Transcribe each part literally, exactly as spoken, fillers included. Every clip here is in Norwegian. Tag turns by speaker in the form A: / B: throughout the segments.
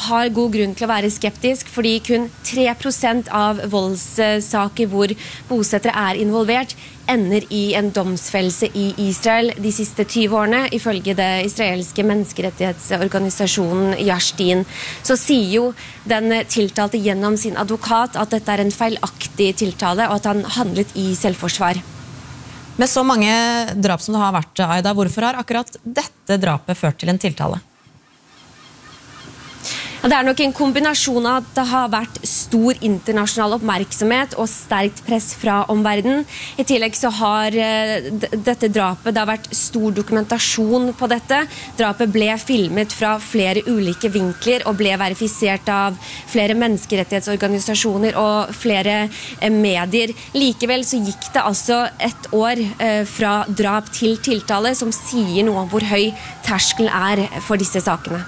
A: har god grunn til å være skeptisk, fordi kun tre prosent av voldssaker hvor bosettere er involvert, ender i en domsfellelse i Israel de siste tyve årene, ifølge det israelske menneskerettighetsorganisasjonen Yesh Din. Så sier jo den tiltalte gjennom sin advokat at dette er en feilaktig tiltale, og at han handlet i selvforsvar.
B: Med så mange drap som det har vært, Aida, hvorfor har akkurat dette drapet ført til en tiltale?
A: Det er nok en kombinasjon av at det har vært stor internasjonal oppmerksomhet og sterkt press fra omverdenen. I tillegg så har dette drapet, det har vært stor dokumentasjon på dette. Drapet ble filmet fra flere ulike vinkler og ble verifisert av flere menneskerettighetsorganisasjoner og flere medier. Likevel så gikk det altså et år fra drap til tiltale, som sier noe om hvor høy terskelen er for disse sakene.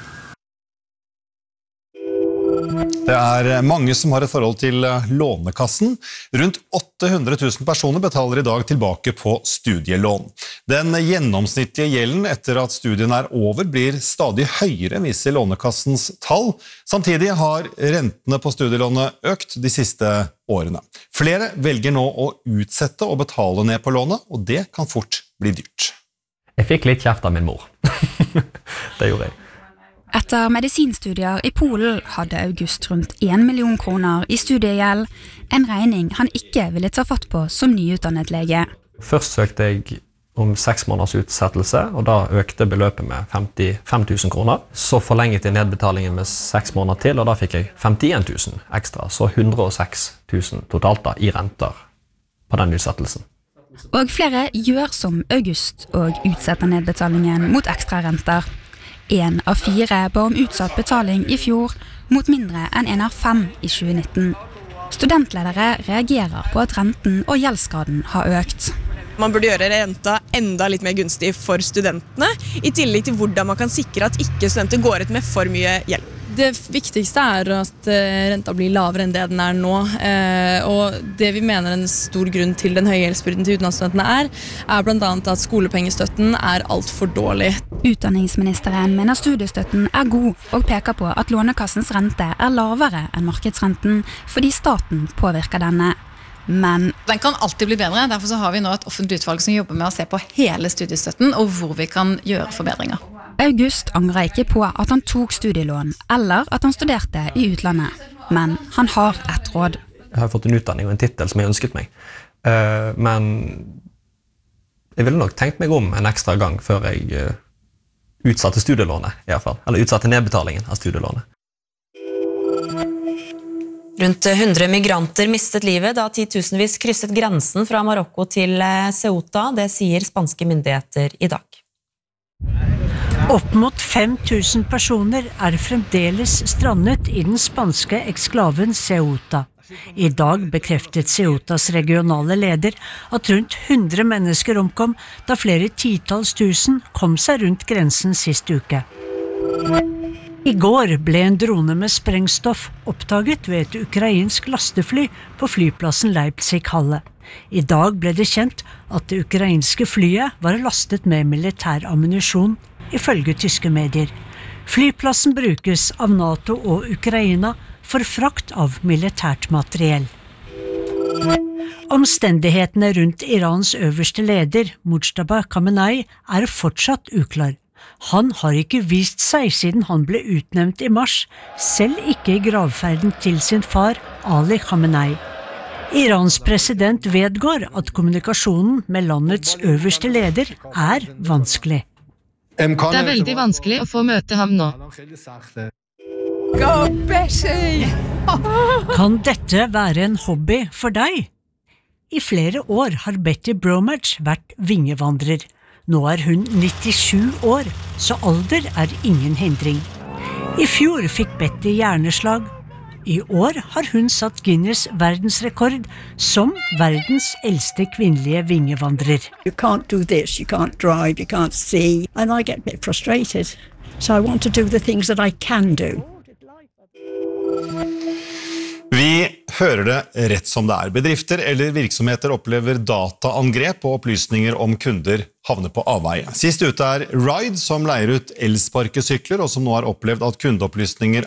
C: Det er mange som har et forhold til Lånekassen. Rundt åtte hundre tusen personer betaler i dag tilbake på studielån. Den gjennomsnittlige gjelden etter at studien er over blir stadig høyere, viser Lånekassens tall. Samtidig har rentene på studielånet økt de siste årene. Flere velger nå å utsette og betale ned på lånet, og det kan fort bli dyrt.
D: Jeg fikk litt kjeft av min mor. Det gjorde jeg.
E: Etter medisinstudier i Polen hadde August rundt en million kroner i studiegjeld, en regning han ikke ville ta fatt på som nyutdannet lege.
D: Først søkte jeg om seks måneders utsettelse, og da økte beløpet med femtifem tusen kroner. Så forlenget jeg nedbetalingen med seks måneder til, og da fikk jeg femtien tusen ekstra, så hundre og seks tusen totalt da, i renter på den utsettelsen.
E: Og flere gjør som August og utsetter nedbetalingen mot ekstra renter. En av fire ba om utsatt betaling i fjor, mot mindre enn en av fem i tjue nitten. Studentledere reagerer på at renten og gjeldsgraden har økt.
F: Man burde gjøre renta enda litt mer gunstig for studentene, i tillegg til hvordan man kan sikre at ikke studenter går ut med for mye gjeld.
G: Det viktigste er at renta blir lavere enn det den er nå, og det vi mener en stor grunn til den høye gjeldsbyrden til utenlandsstudentene er, er blant annet at skolepengestøtten er alt for dårlig.
E: Utdanningsministeren mener studiestøtten er god, og peker på at Lånekassens rente er lavere enn markedsrenten, fordi staten påvirker denne. Men
H: den kan alltid bli bedre, derfor så har vi nå et offentlig utvalg som jobber med å se på hele studiestøtten, og hvor vi kan gjøre forbedringer.
E: August angrer ikke på at han tok studielån, eller at han studerte i utlandet. Men han har et råd.
D: Jeg har fått en utdanning og en titel som jeg ønsket meg. Men jeg ville nok tenkt meg om en ekstra gang før jeg utsatte studielånet, i hvert fall. Eller utsatte nedbetalingen av studielånet.
B: Rundt hundre migranter mistet livet da titusenvis krysset grensen fra Marokko til Ceuta. Det sier spanske myndigheter i dag.
I: Opp mot fem tusen personer er fremdeles strandet i den spanske eksklaven Ceuta. I dag bekreftet Ceutas regionale leder at rundt hundre mennesker omkom da flere titalls tusen kom seg rundt grensen sist uke. I går ble en drone med sprengstoff oppdaget ved et ukrainsk lastefly på flyplassen Leipzig-Halle. I dag ble det kjent at det ukrainske flyet var lastet med militær ammunisjon, ifølge tyske medier. Flyplassen brukes av NATO og Ukraina for frakt av militært materiell. Omstendighetene rundt Irans øverste leder, Mujtaba Khamenei, er fortsatt uklar. Han har ikke vist seg siden han ble utnevnt i mars, selv ikke i gravferden til sin far, Ali Khamenei. Irans president vedgår at kommunikasjonen med landets øverste leder er vanskelig.
J: Det er veldig vanskelig å få møte ham nå.
I: Go, Bessie! Kan dette være en hobby for deg? I flere år har Betty Bromage vært vingevandrer. Nå er hun nittisju år, så alder er ingen hindring. I fjor fikk Betty hjerneslag. I år har hun satt Guinness verdensrekord som verdens eldste kvinnelige vingevandrer.
K: You can't do this, you can't drive, you can't see, and I get a bit frustrated. So I want to do the things that I can do.
C: Vi hører det rett som det er. Bedrifter eller virksomheter opplever dataangrep og opplysninger om kunder havner på avveie. Sist ute er Ride, som leier ut elsparkesykler, og som nå har opplevd at kundeopplysninger